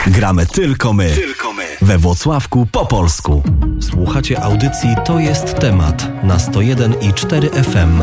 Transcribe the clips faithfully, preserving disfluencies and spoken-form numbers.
Gramy tylko my. Tylko my. We Włocławku po polsku. Słuchacie audycji To jest temat na sto jeden i cztery F M.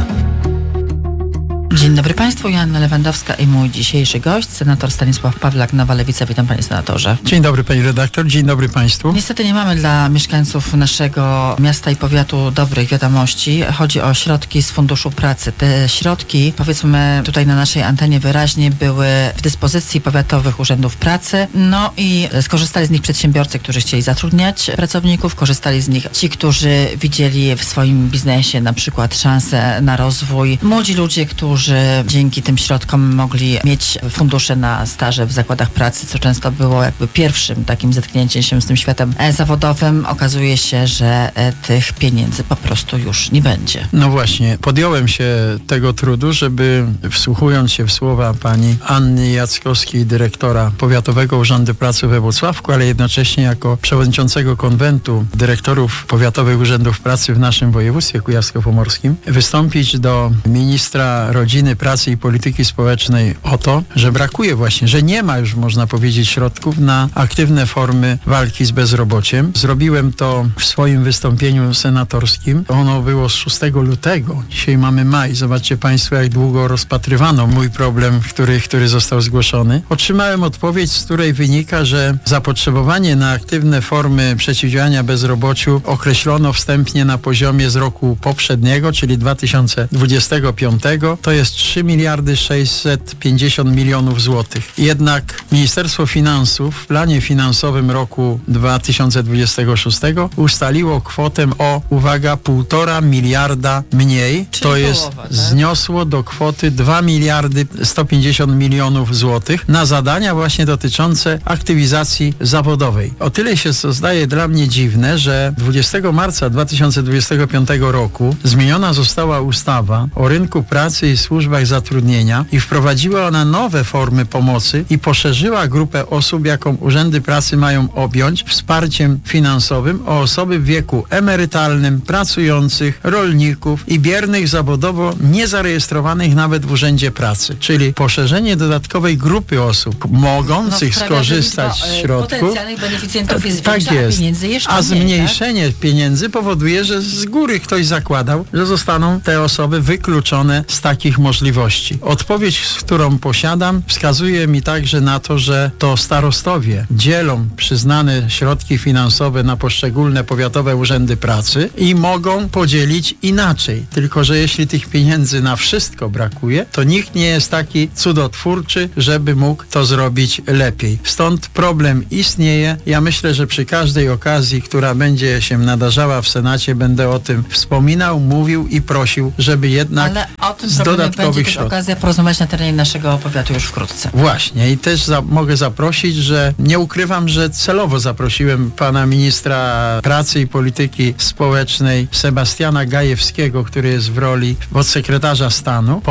Dzień dobry Państwu, Joanna Lewandowska i mój dzisiejszy gość, senator Stanisław Pawlak, Nowa Lewica. Witam Panie Senatorze. Dzień dobry Pani redaktor, dzień dobry Państwu. Niestety nie mamy dla mieszkańców naszego miasta i powiatu dobrych wiadomości. Chodzi o środki z Funduszu Pracy. Te środki, powiedzmy tutaj na naszej antenie wyraźnie, były w dyspozycji powiatowych urzędów pracy. No i skorzystali z nich przedsiębiorcy, którzy chcieli zatrudniać pracowników, korzystali z nich ci, którzy widzieli w swoim biznesie na przykład szansę na rozwój. Młodzi ludzie, którzy że dzięki tym środkom mogli mieć fundusze na staże w zakładach pracy, co często było jakby pierwszym takim zetknięciem się z tym światem zawodowym. Okazuje się, że tych pieniędzy po prostu już nie będzie. No właśnie, podjąłem się tego trudu, żeby wsłuchując się w słowa pani Anny Jackowskiej, dyrektora Powiatowego Urzędu Pracy we Włocławku, ale jednocześnie jako przewodniczącego konwentu dyrektorów Powiatowych Urzędów Pracy w naszym województwie kujawsko-pomorskim, wystąpić do ministra rodziny, pracy i polityki społecznej o to, że brakuje właśnie, że nie ma już, można powiedzieć, środków na aktywne formy walki z bezrobociem. Zrobiłem to w swoim wystąpieniu senatorskim. Ono było z szóstego lutego. Dzisiaj mamy maj. Zobaczcie Państwo, jak długo rozpatrywano mój problem, który, który został zgłoszony. Otrzymałem odpowiedź, z której wynika, że zapotrzebowanie na aktywne formy przeciwdziałania bezrobociu określono wstępnie na poziomie z roku poprzedniego, czyli dwa tysiące dwudziestego piątego. To jest trzy miliardy sześćset pięćdziesiąt milionów złotych. Jednak Ministerstwo Finansów w planie finansowym roku dwa tysiące dwudziestego szóstego ustaliło kwotę o, uwaga, półtora miliarda mniej. Czyli to jest połowa, tak? Zniosło do kwoty dwa miliardy sto pięćdziesiąt milionów złotych na zadania właśnie dotyczące aktywizacji zawodowej. O tyle się to zdaje dla mnie dziwne, że dwudziestego marca dwa tysiące dwudziestego piątego roku zmieniona została ustawa o rynku pracy i służbach zatrudnienia i wprowadziła ona nowe formy pomocy i poszerzyła grupę osób, jaką urzędy pracy mają objąć wsparciem finansowym o osoby w wieku emerytalnym, pracujących, rolników i biernych zawodowo niezarejestrowanych nawet w urzędzie pracy. Czyli poszerzenie dodatkowej grupy osób mogących no, skorzystać z środków. Potencjalnych beneficjentów jest tak większa, jest. a pieniędzy jeszcze A mniej, zmniejszenie tak? pieniędzy powoduje, że z góry ktoś zakładał, że zostaną te osoby wykluczone z takich możliwości. Odpowiedź, którą posiadam, wskazuje mi także na to, że to starostowie dzielą przyznane środki finansowe na poszczególne powiatowe urzędy pracy i mogą podzielić inaczej. Tylko że jeśli tych pieniędzy na wszystko brakuje, to nikt nie jest taki cudotwórczy, żeby mógł to zrobić lepiej. Stąd problem istnieje. Ja myślę, że przy każdej okazji, która będzie się nadarzała w Senacie, będę o tym wspominał, mówił i prosił, żeby jednak Ale o tym z dodatkowych będzie też okazja porozmawiać na terenie naszego powiatu już wkrótce. Właśnie i też za, mogę zaprosić, że nie ukrywam, że celowo zaprosiłem pana ministra pracy i polityki społecznej Sebastiana Gajewskiego, który jest w roli podsekretarza stanu.